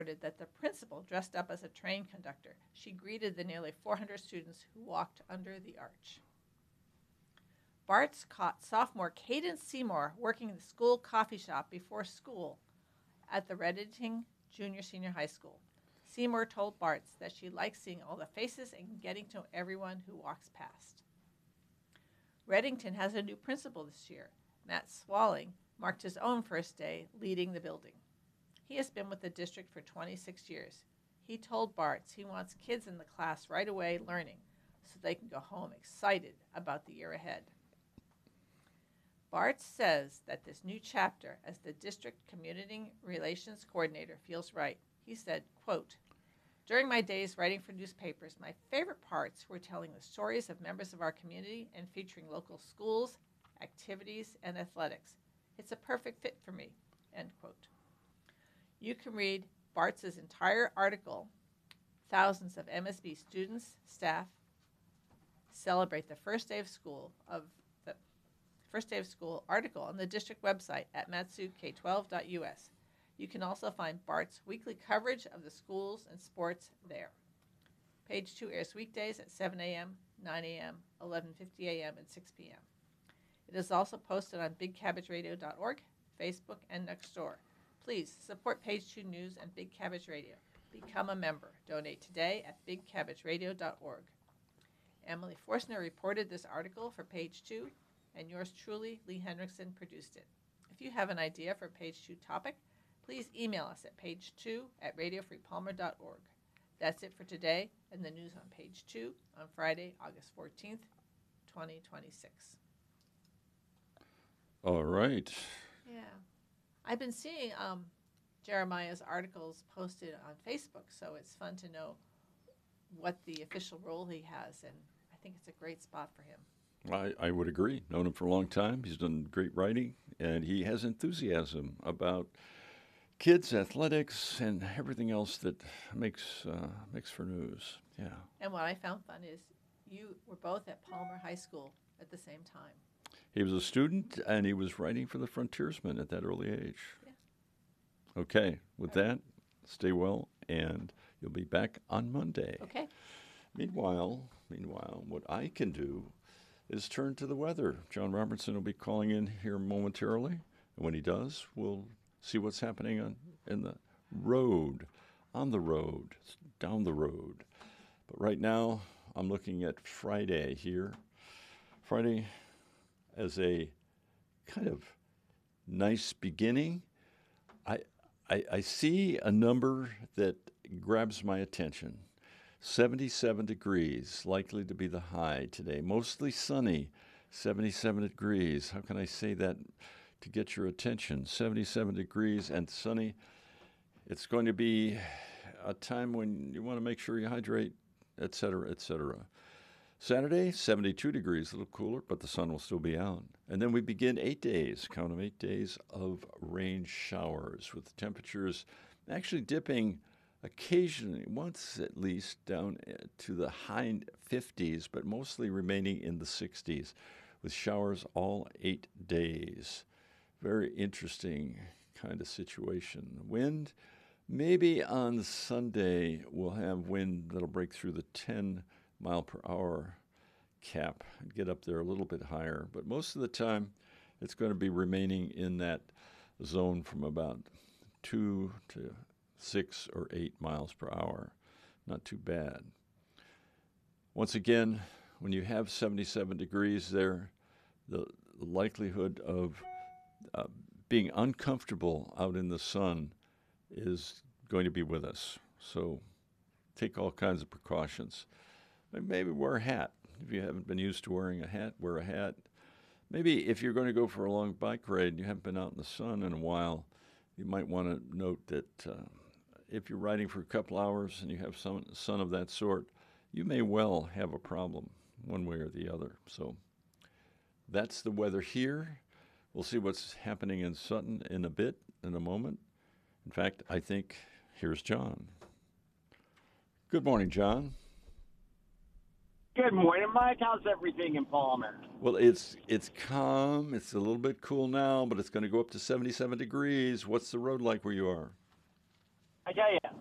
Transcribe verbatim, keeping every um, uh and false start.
that the principal dressed up as a train conductor. She greeted the nearly four hundred students who walked under the arch. Bart's caught sophomore Caden Seymour working in the school coffee shop before school at the Reddington Junior Senior High School. Seymour told Bart's that she likes seeing all the faces and getting to know everyone who walks past. Reddington has a new principal this year. Matt Swalling marked his own first day leading the building. He has been with the district for twenty-six years. He told Bart's he wants kids in the class right away learning so they can go home excited about the year ahead. Bart's says that this new chapter as the district community relations coordinator feels right. He said, quote, "During my days writing for newspapers, my favorite parts were telling the stories of members of our community and featuring local schools, activities, and athletics. It's a perfect fit for me," end quote. You can read Bart's entire article. Thousands of M S B students, staff celebrate the first day of school of the first day of school article on the district website at matsu k twelve dot u s. You can also find Bart's weekly coverage of the schools and sports there. Page two airs weekdays at seven a.m., nine a.m., eleven fifty a.m., and six p.m. It is also posted on big cabbage radio dot org, Facebook, and Nextdoor. Please support Page two News and Big Cabbage Radio. Become a member. Donate today at big cabbage radio dot org. Emily Forstner reported this article for Page two, and yours truly, Lee Hendrickson, produced it. If you have an idea for a Page two topic, please email us at page two at radio free palmer dot org. That's it for today and the news on Page two on Friday, August fourteenth, twenty twenty-six. All right. Yeah. I've been seeing um, Jeremiah's articles posted on Facebook, so it's fun to know what the official role he has, and I think it's a great spot for him. I, I would agree. Known him for a long time. He's done great writing, and he has enthusiasm about kids, athletics, and everything else that makes uh, makes for news. Yeah. And what I found fun is you were both at Palmer High School at the same time. He was a student, and he was writing for the Frontiersman at that early age. Yeah. Okay. With that, stay well, and you'll be back on Monday. Okay. Meanwhile, meanwhile, what I can do is turn to the weather. John Robertson will be calling in here momentarily, and when he does, we'll see what's happening on in the road, on the road, down the road. But right now, I'm looking at Friday here. Friday as a kind of nice beginning. I, I, I see a number that grabs my attention. seventy-seven degrees, likely to be the high today. Mostly sunny, seventy-seven degrees. How can I say that to get your attention? seventy-seven degrees and sunny. It's going to be a time when you want to make sure you hydrate, et cetera, et cetera. Saturday, seventy-two degrees, a little cooler, but the sun will still be out. And then we begin eight days, count them, eight days of rain showers with temperatures actually dipping occasionally, once at least, down to the high fifties, but mostly remaining in the sixties with showers all eight days. Very interesting kind of situation. Wind, maybe on Sunday we'll have wind that'll break through the ten mile per hour cap and get up there a little bit higher. But most of the time, it's going to be remaining in that zone from about two to six or eight miles per hour. Not too bad. Once again, when you have seventy-seven degrees there, the likelihood of uh, being uncomfortable out in the sun is going to be with us. So take all kinds of precautions. Maybe wear a hat. If you haven't been used to wearing a hat, wear a hat. Maybe if you're going to go for a long bike ride and you haven't been out in the sun in a while, you might want to note that uh, if you're riding for a couple hours and you have some sun of that sort, you may well have a problem one way or the other. So that's the weather here. We'll see what's happening in Sutton in a bit, in a moment. In fact, I think here's John. Good morning, John. Good morning, Mike. How's everything in Palmer? Well, it's it's calm. It's a little bit cool now, but it's going to go up to seventy-seven degrees. What's the road like where you are? I tell you,